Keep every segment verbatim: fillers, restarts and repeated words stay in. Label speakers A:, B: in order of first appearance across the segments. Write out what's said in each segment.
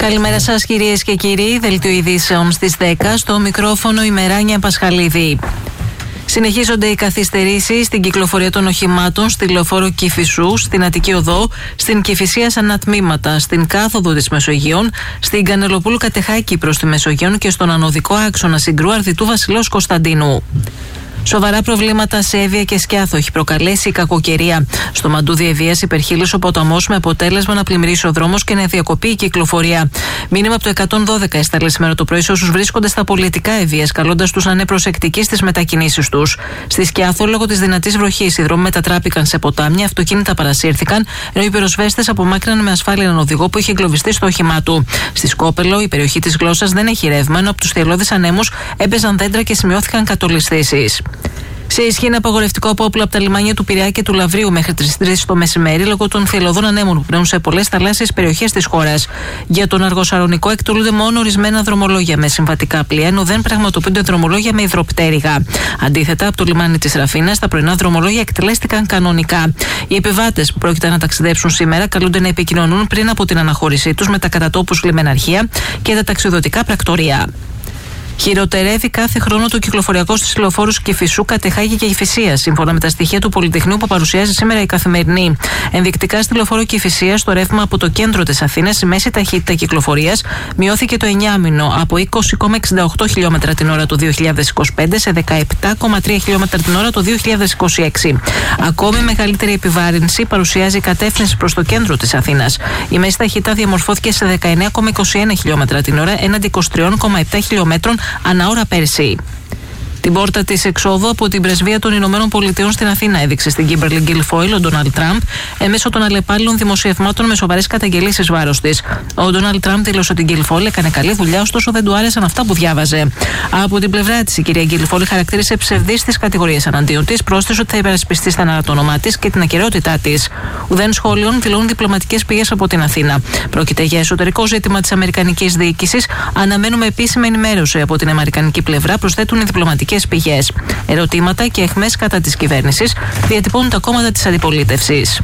A: Καλημέρα σας κυρίες και κύριοι, δελτίο ειδήσεων στις δέκα, στο μικρόφωνο η Μεράνια Πασχαλίδη. Συνεχίζονται οι καθυστερήσεις στην κυκλοφορία των οχημάτων στη λεωφόρο Κηφισού, στην Αττική Οδό, στην Κηφισία σαν ανατμήματα, στην κάθοδο της Μεσογείων, στην Κανελοπούλου Κατεχάκη προς τη Μεσογείων και στον ανωδικό άξονα Συγκρού Αρδιτού Βασιλέως Κωνσταντίνου. Σοβαρά προβλήματα σε Εύβοια και Σκιάθο έχει προκαλέσει η κακοκαιρία. Στο Μαντούδι Ευβοίας υπερχείλησε ο ποταμός με αποτέλεσμα να πλημμυρίσει ο δρόμος και να διακοπεί η κυκλοφορία. Μήνυμα από το εκατόν δώδεκα έσταλε σήμερα το πρωί σε όσους βρίσκονται στα πολιτικά Ευβοίας, καλώντας τους να είναι προσεκτικοί στις μετακινήσεις τους. Στη Σκιάθο, λόγω της δυνατής βροχής, οι δρόμοι μετατράπηκαν σε ποτάμια, αυτοκίνητα παρασύρθηκαν, ενώ οι πυροσβέστες απομάκρυναν με ασφάλεια έναν οδηγό που είχε εγκλωβιστεί στο όχημά του. Στη Σκόπελο, η περιοχή της Γλώσσας δεν έχει ρεύμα, ενώ από τους θυελλώδεις ανέμους έπαιζαν δέντρα και σημειώθηκαν κατολισθήσεις. Σε ισχύ είναι απαγορευτικό απόπλο από τα λιμάνια του Πειραιά και του Λαβρίου μέχρι τις τρεις το μεσημέρι λόγω των θυελλωδών ανέμων που πνέουν σε πολλές θαλάσσιες περιοχές της χώρας. Για τον Αργοσαρονικό εκτελούνται μόνο ορισμένα δρομολόγια με συμβατικά πλοία, ενώ δεν πραγματοποιούνται δρομολόγια με υδροπτέρυγα. Αντίθετα, από το λιμάνι της Ραφίνας, τα πρωινά δρομολόγια εκτελέστηκαν κανονικά. Οι επιβάτες που πρόκειται να ταξιδέψουν σήμερα καλούνται να επικοινωνούν πριν από την αναχώρησή τους με τα κατατόπους λιμεναρχεία και τα ταξιδιωτικά πρακτορεία. Χειροτερεύει κάθε χρόνο το κυκλοφοριακό στις λεωφόρους Κηφισού, Κατεχάκη και Κηφισίας, σύμφωνα με τα στοιχεία του Πολυτεχνείου που παρουσιάζει σήμερα η Καθημερινή. Ενδεικτικά, στη λεωφόρο Κηφισίας, το ρεύμα από το κέντρο της Αθήνας, η μέση ταχύτητα κυκλοφορίας μειώθηκε το εννιάμηνο από είκοσι κόμμα εξήντα οκτώ χιλιόμετρα την ώρα το δύο χιλιάδες είκοσι πέντε σε δεκαεπτά κόμμα τρία χιλιόμετρα την ώρα το δύο χιλιάδες είκοσι έξι. Ακόμη μεγαλύτερη επιβάρυνση παρουσιάζει η κατεύθυνση προς το κέντρο της Αθήνας. Η μέση ταχύτητα διαμορφώθηκε σε δεκαεννιά κόμμα είκοσι ένα χιλιόμετρα την ώρα έναντι είκοσι τρία κόμμα επτά χιλιόμετρων ανά ώρα πέρσι. Την πόρτα της εξόδου από την πρεσβεία των Ηνωμένων Πολιτειών στην Αθήνα έδειξε στην Κίμπερλι Γκίλφοιλ ο Ντόναλντ Τραμπ εμέσω των αλλεπάλληλων δημοσιευμάτων με σοβαρές καταγγελίες εις βάρος της. Ο Ντόναλντ Τραμπ δήλωσε ότι η Γκίλφοιλ έκανε καλή δουλειά, ωστόσο δεν του άρεσαν αυτά που διάβαζε. Από την πλευρά της, η κυρία Γκίλφοιλ χαρακτήρισε ψευδείς τις κατηγορίες αναντίον της, πρόσθεσε ότι θα υπερασπιστεί στεναρά το όνομά της και την ακεραιότητά της. Ουδέν σχόλιων δηλώνουν διπλωματικές πηγές από την Αθήνα. Πρόκειται για εσωτερικό ζήτημα της αμερικανικής διοίκησης. Αναμένουμε επίσημη ενημέρωση από την αμερικανική πλευρά, προσθέτουν οι διπλωματικές πηγές. Ερωτήματα και αιχμές κατά της κυβέρνησης διατυπώνουν τα κόμματα της αντιπολίτευσης.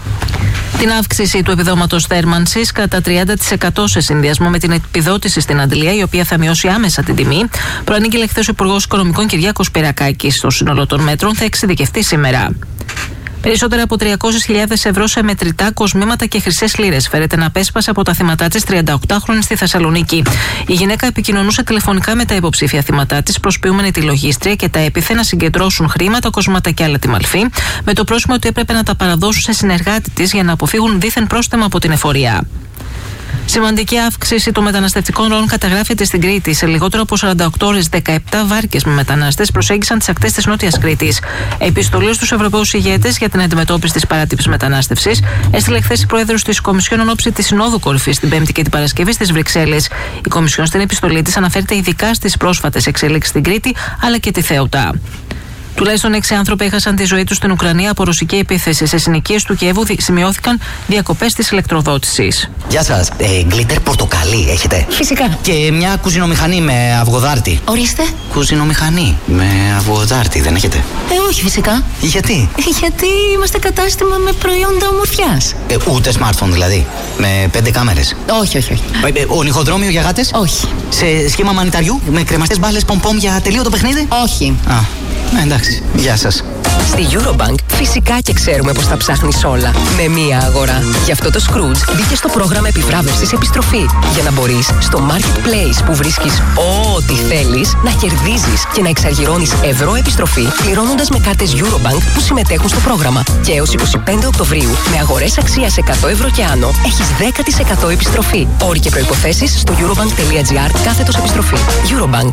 A: Την αύξηση του επιδόματος θέρμανσης κατά τριάντα τοις εκατό σε συνδυασμό με την επιδότηση στην αντλία, η οποία θα μειώσει άμεσα την τιμή, προανήγγειλε χθες ο Υπουργός Οικονομικών Κυριάκος Πυρακάκης. Το σύνολο των μέτρων θα εξειδικευτεί σήμερα. Περισσότερα από τριακόσιες χιλιάδες ευρώ σε μετρητά, κοσμήματα και χρυσές λίρες φέρεται να απέσπασε από τα θύματά της τριανταοκτάχρονη στη Θεσσαλονίκη. Η γυναίκα επικοινωνούσε τηλεφωνικά με τα υποψήφια θύματά της, προσποιούμενη τη λογίστρια και τα έπιθε να συγκεντρώσουν χρήματα, κοσμήματα και άλλα τιμαλφή, με το πρόσημο ότι έπρεπε να τα παραδώσουν σε συνεργάτη της για να αποφύγουν δίθεν πρόστιμα από την εφορία. Σημαντική αύξηση των μεταναστευτικών ροών καταγράφεται στην Κρήτη. Σε λιγότερο από σαράντα οκτώ ώρες, δεκαεπτά βάρκες με μετανάστες προσέγγισαν τις ακτές της Νότιας Κρήτης. Επιστολή στους Ευρωπαίους ηγέτες για την αντιμετώπιση της παράτυπης μετανάστευσης έστειλε χθες η Πρόεδρος της Κομισιόν εν ώψη της Συνόδου Κορυφής την Πέμπτη και την Παρασκευή στις Βρυξέλλες. Η Κομισιόν στην επιστολή της αναφέρεται ειδικά στις πρόσφατες εξελίξεις στην Κρήτη αλλά και τη Θέουτα. Τουλάχιστον έξι άνθρωποι έχασαν τη ζωή τους στην Ουκρανία από ρωσική επίθεση. Σε συνοικίες του Κιέβου σημειώθηκαν διακοπές της ηλεκτροδότησης.
B: Γεια σας. Ε, γκλίτερ πορτοκαλί έχετε?
C: Φυσικά.
B: Και μια κουζινομηχανή με αυγοδάρτη.
C: Ορίστε.
B: Κουζινομηχανή με αυγοδάρτη δεν έχετε?
C: Ε, όχι φυσικά.
B: Γιατί?
C: Ε, γιατί είμαστε κατάστημα με προϊόντα ομορφιάς.
B: Ε, ούτε smartphone δηλαδή? Με πέντε κάμερες?
C: Όχι, όχι, όχι.
B: Ε, ε, ονυχοδρόμιο για γάτες?
C: Όχι.
B: Σε σχήμα μανιταριού με κρεμαστές μπάλες πομ-πομ για τελείωτο παιχνίδι?
C: Όχι.
B: Α, ναι, εντάξει. Γεια σας.
D: Στη Eurobank φυσικά και ξέρουμε πως τα ψάχνεις όλα με μία αγορά. Γι' αυτό το Scrooge μπήκε στο πρόγραμμα επιβράβευσης επιστροφή για να μπορείς στο Marketplace που βρίσκεις ό,τι θέλεις να κερδίζεις και να εξαργυρώνεις ευρώ επιστροφή πληρώνοντας με κάρτες Eurobank που συμμετέχουν στο πρόγραμμα. Και έως είκοσι πέντε Οκτωβρίου με αγορές αξίας εκατό ευρώ και άνω έχεις δέκα τοις εκατό επιστροφή. Όροι και προϋποθέσεις στο eurobank.gr κάθετος επιστροφή. Eurobank.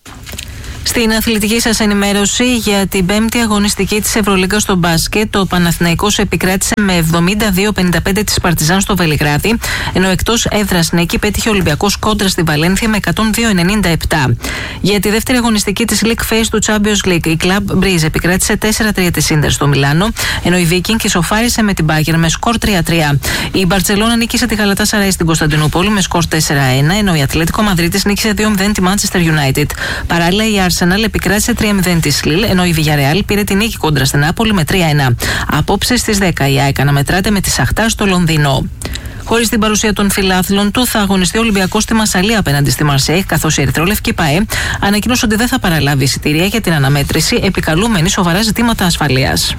A: Στην αθλητική σας ενημέρωση για την πέμπτη αγωνιστική της Ευρωλίγκας στο μπάσκετ, το Παναθηναϊκός επικράτησε με εβδομήντα δύο πενήντα πέντε της Παρτιζάν στο Βελιγράδι, ενώ εκτός έδρας νίκη πέτυχε ο Ολυμπιακός κόντρα στη Βαλένθια με εκατόν δύο ενενήντα επτά. Για τη δεύτερη αγωνιστική της League Phase του Champions League, η Club Breeze επικράτησε τέσσερα τρία τη Ίντερ στο Μιλάνο, ενώ η Viking ισοφάρισε με την Bayern με σκορ τρία τρία. Η Μπαρτσελόνα νίκησε τη Γαλατάσαράι στην Κωνσταντινούπολη με σκορ τέσσερα ένα, ενώ η Ατλέτικο Μαδρίτης νίκησε δύο μηδέν τη Manchester United. Παράλληλα, η Arsenal επικράτησε τρία μηδέν τη Lille, ενώ η Villarreal πήρε την νίκη κόντρα στην Νάπολη με τρία ένα. Απόψε στις δέκα η ΑΕΚ αναμετράται με τη Σαχτάρ στο Λονδίνο. Χωρίς την παρουσία των φιλάθλων του, θα αγωνιστεί ο Ολυμπιακός στη Μασσαλία απέναντι στη Μαρσέη, καθώς η ερυθρόλευκη ΠΑΕ ανακοίνωσε ότι δεν θα παραλάβει εισιτήρια για την αναμέτρηση, επικαλούμενη σοβαρά ζητήματα ασφαλείας.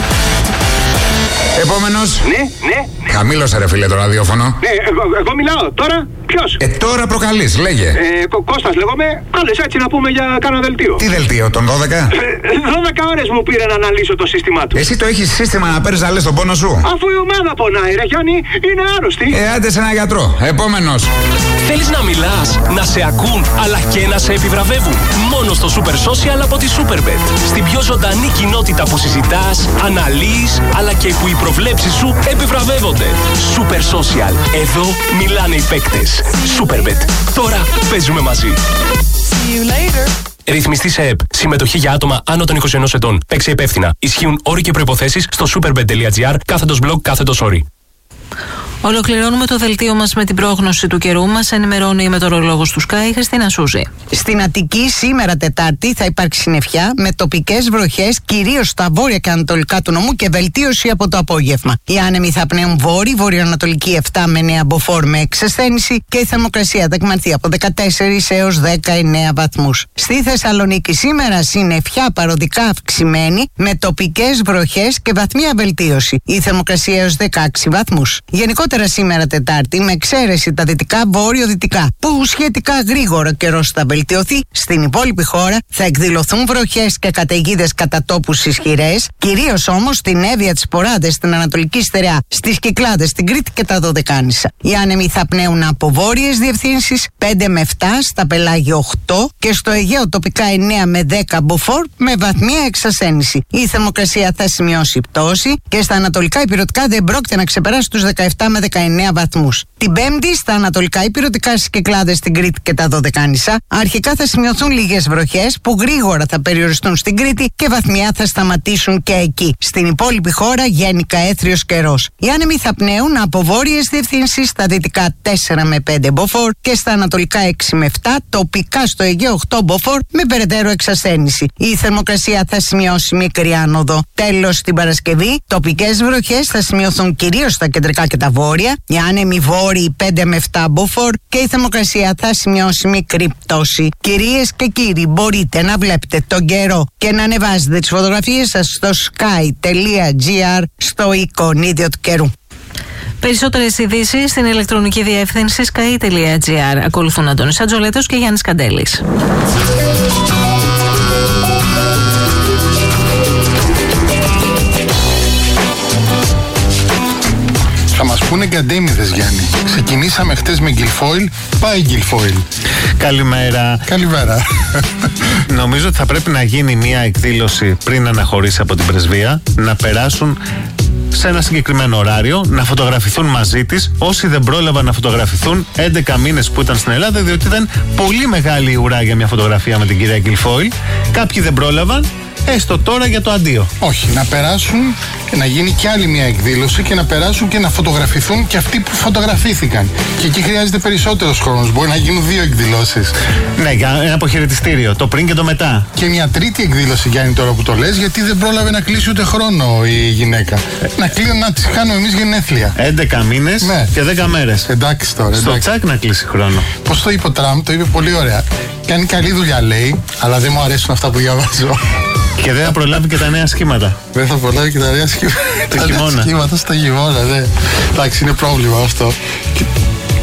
E: Επόμενος.
F: Ναι, ναι, ναι.
E: Χαμήλωσε ρε φίλε το ραδιόφωνο.
F: Ναι, εγώ, εγώ μιλάω. Τώρα ποιος?
E: Ε, τώρα προκαλείς, λέγε.
F: Ε, Κω- Κώστας λέγομαι. Άλλες έτσι να πούμε για κάνα δελτίο.
E: Τι δελτίο, τον δώδεκα?
F: Ε, δώδεκα ώρες μου πήρε να αναλύσω το σύστημά του.
E: Εσύ το έχεις σύστημα να παίρνεις να λες τον πόνο σου?
F: Αφού η ομάδα πονάει, ρε Γιάννη, είναι άρρωστη.
E: Ε, άντε σε ένα γιατρό. Επόμενος.
G: Θέλεις να μιλάς, να σε ακούν, αλλά και να σε επιβραβεύουν? Μόνο στο Super Social από τη Superbet. Στην πιο ζωντανή κοινότητα που συζητάς, αναλύεις, αλλά και που οι προβλέψεις σου επιβραβεύονται. Super Social. Εδώ μιλάνε οι παίκτες. Superbet. Τώρα παίζουμε μαζί. Ρυθμιστή σε ΕΠ. Συμμετοχή για άτομα άνω των είκοσι ενός ετών. Παίξε υπεύθυνα. Ισχύουν όροι και προϋποθέσεις στο superbet.gr κάθετος blog κάθετος όροι.
A: Ολοκληρώνουμε το δελτίο μας με την πρόγνωση του καιρού. Μας ενημερώνει η μετεωρολόγος του Sky, Χριστίνα Σούζη.
H: Στην Αττική σήμερα Τετάρτη θα υπάρξει συννεφιά με τοπικές βροχές κυρίως στα βόρεια και ανατολικά του νομού και βελτίωση από το απόγευμα. Οι άνεμοι θα πνέουν βόρειοι, βορειοανατολική επτά με εννέα μποφόρ με εξασθένηση και η θερμοκρασία θα εκμανθεί από δεκατέσσερις έως δεκαεννέα βαθμούς. Στη Θεσσαλονίκη σήμερα συννεφιά παροδικά αυξημένη με τοπικές βροχές και βαθμία βελτίωση. Η θερμοκρασία έως δεκαέξι βαθμούς. Γενικότερα σήμερα Τετάρτη, με εξαίρεση τα δυτικά βόρειο-δυτικά, που σχετικά γρήγορα καιρός θα βελτιωθεί, στην υπόλοιπη χώρα θα εκδηλωθούν βροχές και καταιγίδες κατά τόπους ισχυρές, κυρίως όμως στην Εύβοια, τις Ποράδες, στην Ανατολική Στερεά, στις Κυκλάδες, στην Κρήτη και τα Δωδεκάνησα. Οι άνεμοι θα πνέουν από βόρειες διευθύνσεις πέντε με επτά, στα πελάγια οκτώ και στο Αιγαίο τοπικά εννέα με δέκα μποφόρ με βαθμία εξασθένηση. Η θερμοκρασία θα σημειώσει πτώση και στα ανατολικά υπηρετικά δεν πρόκειται να ξεπεράσει τους δεκαεπτά με δεκαεννέα βαθμούς. Την Πέμπτη στα ανατολικά υπηρετικά, στις Κυκλάδες, στην Κρήτη και τα Δωδεκάνησα αρχικά θα σημειωθούν λίγες βροχές που γρήγορα θα περιοριστούν στην Κρήτη και βαθμιά θα σταματήσουν και εκεί. Στην υπόλοιπη χώρα γενικά έθριος καιρός. Οι άνεμοι θα πνέουν από βόρειες διευθύνσεις στα δυτικά τέσσερα με πέντε μποφόρ και στα ανατολικά έξι με επτά, τοπικά στο Αιγαίο οκτώ μποφόρ με περαιτέρω εξασθένηση. Η θερμοκρασία θα σημειώσει μικρή άνοδο. Τέλος, την Παρασκευή τοπικές βροχές θα σημειωθούν κυρίως στα κεντρικά και τα βόρεια. Οι άνεμοι βόρειοι πέντε με επτά μποφόρ και η θερμοκρασία θα σημειώσει μικρή πτώση. Κυρίες και κύριοι, μπορείτε να βλέπετε τον καιρό και να ανεβάζετε τις φωτογραφίες σας στο sky.gr στο εικονίδιο του καιρού.
A: Περισσότερες ειδήσεις στην ηλεκτρονική διεύθυνση sky.gr. Ακολουθούν Αντώνης Ατζολέτος και Γιάννης Καντέλης.
I: Θα μας πούνε γκαντέμιδες, Γιάννη. Ξεκινήσαμε χτες με Γκυλφόιλ, πάει Γκυλφόιλ.
J: Καλημέρα.
I: Καλημέρα.
J: Νομίζω ότι θα πρέπει να γίνει μια εκδήλωση πριν αναχωρήσει από την πρεσβεία, να περάσουν σε ένα συγκεκριμένο ωράριο, να φωτογραφηθούν μαζί της όσοι δεν πρόλαβαν να φωτογραφηθούν έντεκα μήνες που ήταν στην Ελλάδα, διότι ήταν πολύ μεγάλη ουρά για μια φωτογραφία με την κυρία Γκυλφόιλ. Κάποιοι δεν πρόλαβαν. Έστω τώρα για το αντίο.
I: Όχι, να περάσουν και να γίνει κι άλλη μια εκδήλωση και να περάσουν και να φωτογραφηθούν και αυτοί που φωτογραφήθηκαν. Και εκεί χρειάζεται περισσότερος χρόνος. Μπορεί να γίνουν δύο εκδηλώσεις.
J: Ναι, για ένα αποχαιρετιστήριο, το πριν και το μετά.
I: Και μια τρίτη εκδήλωση, Γιάννη, τώρα που το λες, γιατί δεν πρόλαβε να κλείσει ούτε χρόνο η γυναίκα. Ε. Να κλείνει, να τις κάνουμε εμείς γενέθλια.
J: έντεκα μήνες ναι. και δέκα μέρες.
I: Εντάξει τώρα.
J: Στο εντάξει. Τσάκ να κλείσει χρόνο.
I: Πώς το είπε ο Τραμπ, το είπε πολύ ωραία. Κάνει καλή δουλειά, λέει, αλλά δεν μου αρέσουν αυτά που διαβάζω.
J: Και δεν θα προλάβει και τα νέα σχήματα.
I: Δεν θα προλάβει και τα νέα σχήματα.
J: Το χειμώνα.
I: Σχήματα στο χειμώνα, ναι. Εντάξει, είναι πρόβλημα αυτό. Και